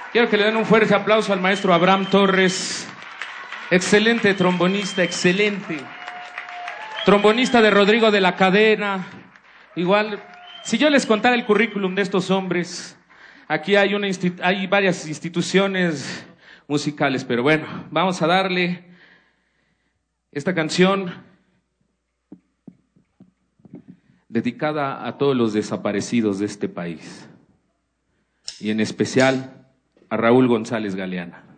Quiero que le den un fuerte aplauso al maestro Abraham Torres. Excelente trombonista, excelente. Trombonista de Rodrigo de la Cadena. Igual, si yo les contara el currículum de estos hombres, aquí hay varias instituciones musicales, pero bueno, vamos a darle esta canción dedicada a todos los desaparecidos de este país y en especial a Raúl González Galeana.